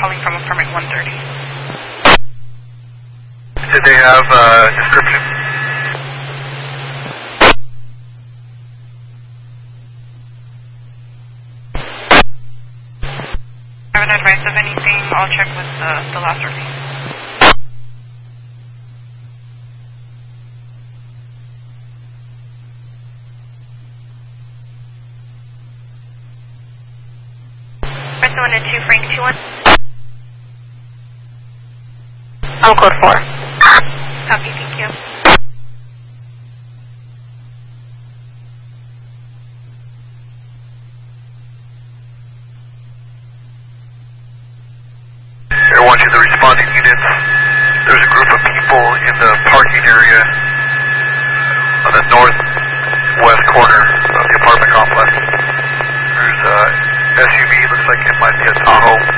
calling from apartment 130. Did they have a description? I haven't advised of anything. I'll check with the last review. Press 1 and 2, Frank 2-1. I'm code 4. Copy, thank you. I want you, the responding units. There's a group of people in the parking area on the northwest corner of the apartment complex. There's a SUV, looks like it might be a Tahoe.